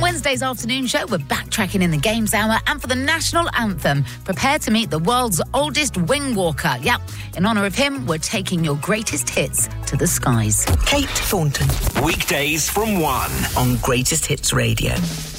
On Wednesday's afternoon show, we're backtracking in the Games Hour, and for the national anthem, prepare to meet the world's oldest wing walker. Yep, in honour of him, we're taking your greatest hits to the skies. Kate Thornton. Weekdays from 1 on Greatest Hits Radio.